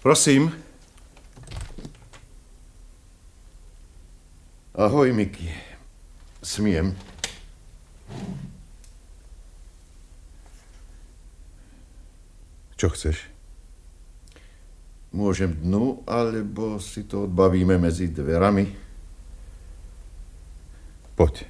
Prosím. Ahoj, Miky. Smiem? Čo chceš? Môžem dnu, alebo si to odbavíme medzi dverami? Poď.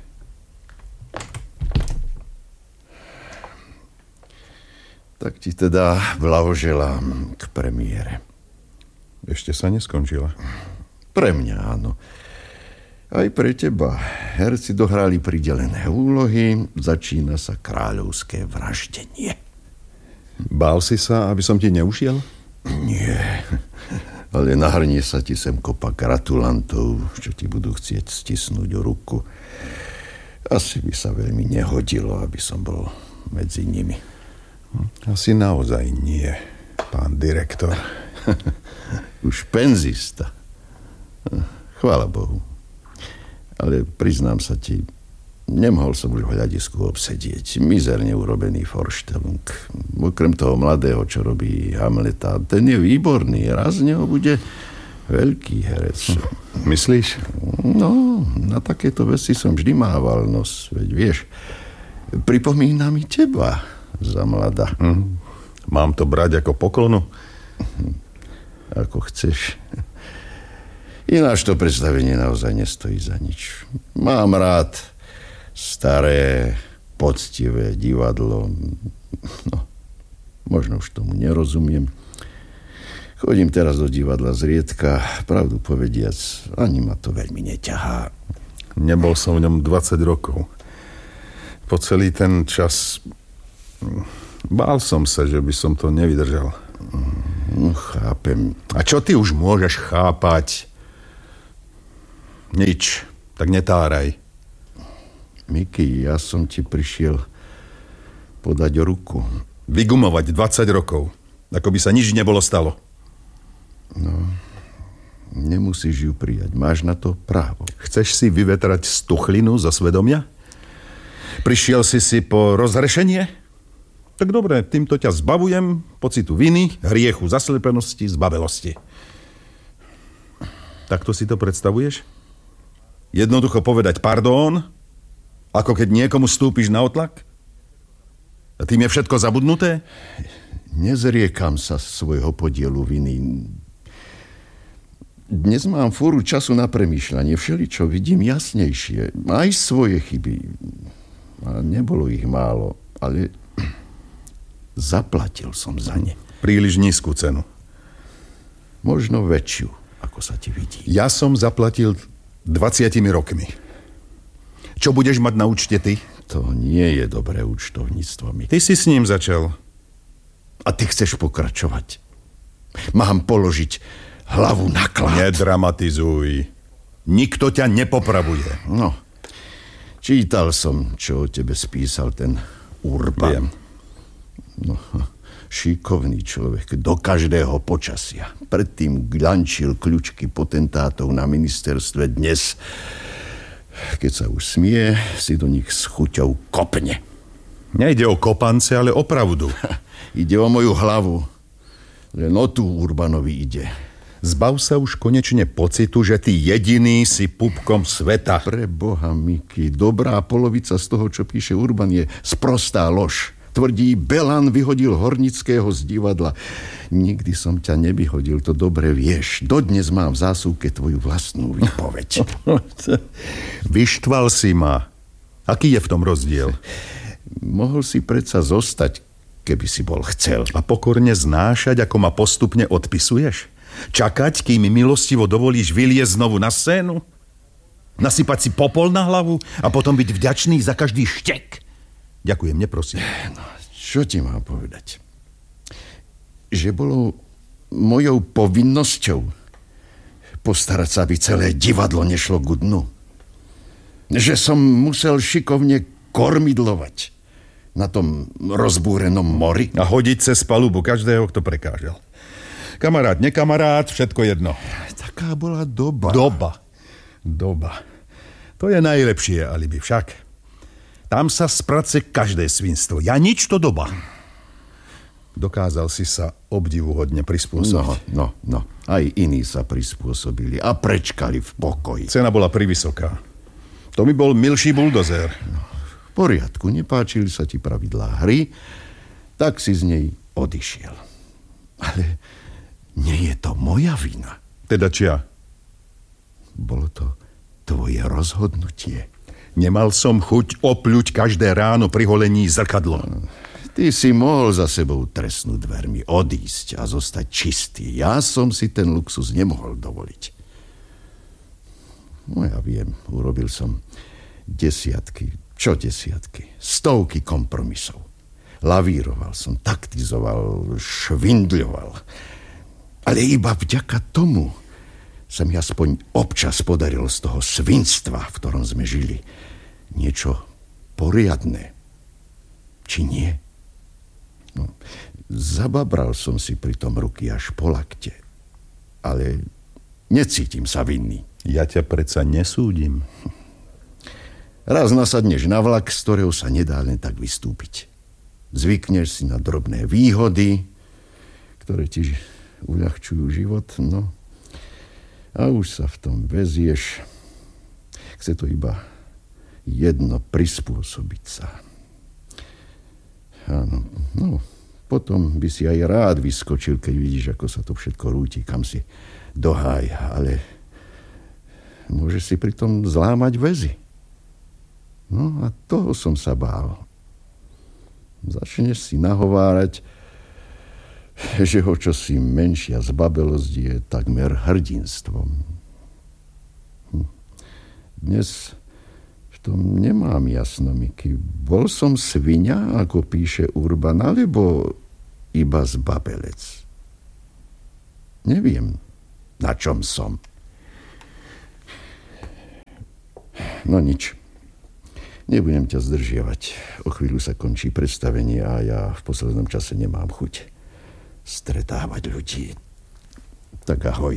Tak ti teda blahoželám k premiére. Ešte sa neskončila. Pre mňa áno. Aj pre teba. Herci dohrali pridelené úlohy, začína sa kráľovské vraždenie. Bál si sa, aby som ti neušiel? Nie, ale nahrnie sa ti sem kopa gratulantov, čo ti budú chcieť stisnúť ruku. Asi by sa veľmi nehodilo, aby som bol medzi nimi. Asi naozaj nie, pán direktor. Už penzista. Chvála Bohu. Ale priznám sa ti, nemohol som už v hľadisku obsedieť. Mizerne urobený forštelung. Okrem toho mladého, čo robí Hamleta, ten je výborný. Raz z neho bude veľký herec. Myslíš? No, na takéto veci som vždy mával nos. Veď vieš, pripomína mi teba za mladá. Mám to brať ako poklonu? Ako chceš. Ináč to predstavenie naozaj nestojí za nič. Mám rád staré, poctivé divadlo. No, možno už tomu nerozumiem. Chodím teraz do divadla zriedka. Pravdu povediac, ani ma to veľmi neťahá. Nebol som v ňom 20 rokov. Po celý ten čas bál som sa, že by som to nevydržal. No, chápem. A čo ty už môžeš chápať? Nič. Tak netáraj. Miky, ja som ti prišiel podať ruku. Vygumovať 20 rokov. Ako by sa nič nebolo stalo. No, nemusíš ju prijať. Máš na to právo. Chceš si vyvetrať stuchlinu zo svedomia? Prišiel si po rozhrešenie? Tak dobre, týmto ťa zbavujem pocitu viny, hriechu, zaslepenosti, zbavelosti. Takto si to predstavuješ? Jednoducho povedať pardon, ako keď niekomu stúpiš na otlak? A tým je všetko zabudnuté? Nezriekam sa svojho podielu viny. Dnes mám fúru času na premýšľanie. Všeličo vidím jasnejšie. Aj svoje chyby. A nebolo ich málo, ale zaplatil som za ne. Príliš nízku cenu. Možno väčšiu, ako sa ti vidí. Ja som zaplatil 20 rokmi. Čo budeš mať na účte ty? To nie je dobré účtovníctvo, Miky. Ty si s ním začal. A ty chceš pokračovať. Mám položiť hlavu na klad. Nedramatizuj. Nikto ťa nepopravuje. No, čítal som, čo o tebe spísal ten Urban. Viem. No, šikovný človek do každého počasia. Predtým glančil kľučky potentátov na ministerstve. Dnes, keď sa už smie, si do nich s chuťou kopne. Nejde o kopance, ale o pravdu. Ide o moju hlavu. Len o tú Urbanovi ide. Zbav sa už konečne pocitu, že ty jediný si pupkom sveta. Pre Boha, Miky, dobrá polovica z toho, čo píše Urban, je sprostá lož. Tvrdí, Belan vyhodil Hornického z divadla. Nikdy som ťa nevyhodil, to dobre vieš. Dodnes mám v zásuvke tvoju vlastnú výpoveď. Vyštval si ma. Aký je v tom rozdiel? Mohol si predsa zostať, keby si bol chcel. A pokorne znášať, ako ma postupne odpisuješ? Čakať, kým mi milostivo dovolíš vyliezť znovu na scénu? Nasypať si popol na hlavu a potom byť vďačný za každý štek? Ďakujem, neprosím. No, čo ti mám povedať? Že bolo mojou povinnosťou postarať sa, aby celé divadlo nešlo ku dnu. Že som musel šikovne kormidlovať na tom rozbúrenom mori. A hodiť cez palubu každého, kto prekážal. Kamarát, nekamarát, všetko jedno. Taká bola doba. Doba. To je najlepšie alibi však. Tam sa sprace každé svinstvo. Ja nič, to doba. Dokázal si sa obdivuhodne prispôsobiť. No. Aj iní sa prispôsobili a prečkali v pokoji. Cena bola privysoká. To mi bol milší buldozer. V poriadku, nepáčili sa ti pravidlá hry, tak si z nej odišiel. Ale nie je to moja vina. Teda čia? Bolo to tvoje rozhodnutie. Nemal som chuť opľuť každé ráno pri holení zrkadlo. Ty si mohol za sebou trestnúť dvermi, odísť a zostať čistý. Ja som si ten luxus nemohol dovoliť. No ja viem, urobil som desiatky, stovky kompromisov. Lavíroval som, taktizoval, švindľoval. Ale iba vďaka tomu sa mi aspoň občas podarilo z toho svinstva, v ktorom sme žili, niečo poriadne. Či nie? No, zababral som si pritom ruky až po lakte. Ale necítim sa vinný. Ja ťa predsa nesúdim. Raz nasadneš na vlak, z ktorého sa nedá len tak vystúpiť. Zvykneš si na drobné výhody, ktoré ti uľahčujú život, no. A už sa v tom vezieš. Chce to iba jedno, prispôsobiť sa. Áno, no, potom by si aj rád vyskočil, keď vidíš, ako sa to všetko rúti, kam si dohája, ale môžeš si pritom zlámať väzy. No a toho som sa bál. Začneš si nahovárať, že ho čosi menšia zbabelosť je takmer hrdinstvom. Dnes v tom nemám jasno, Miky. Bol som sviňa, ako píše Urban, alebo iba zbabelec? Neviem, na čom som. No nič. Nebudem ťa zdržiavať. O chvíľu sa končí predstavenie a ja v poslednom čase nemám chuť stretávať ľudí. Tak ahoj.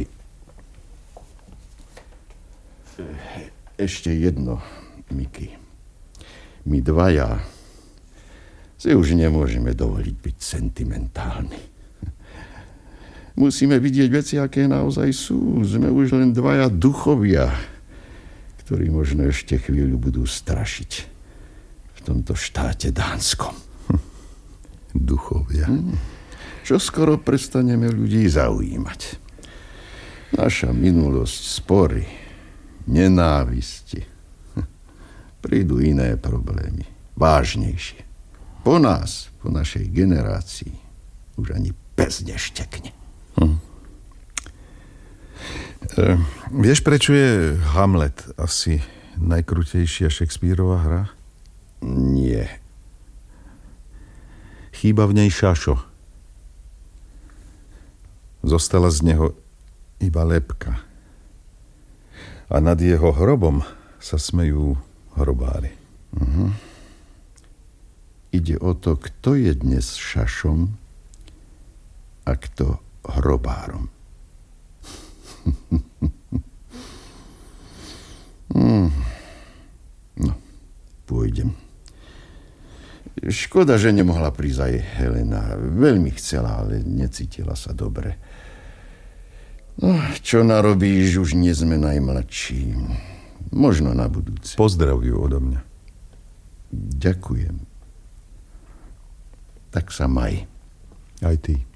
Ešte jedno, Miky. My dvaja si už nemôžeme dovoliť byť sentimentálni. Musíme vidieť veci, aké naozaj sú. Sme už len dvaja duchovia, ktorí možno ešte chvíľu budú strašiť v tomto štáte dánskom. Duchovia. Čo skoro prestaneme ľudí zaujímať. Naša minulosť, spory, nenávisti. Prídu iné problémy, vážnejšie. Po nás, po našej generácii, už ani pes neštekne. Vieš, prečo je Hamlet asi najkrutejšia Shakespearová hra? Nie. Chýba v nej šašo. Zostala z neho iba lebka. A nad jeho hrobom sa smejú hrobári. Ide o to, kto je dnes šašom a kto hrobárom. No, pôjdem. Škoda, že nemohla prísť aj Helena. Veľmi chcela, ale necítila sa dobre. No, čo narobíš, už nie sme najmladší. Možno na budúce. Pozdrav ju odo mňa. Ďakujem. Tak sa maj. Aj ty.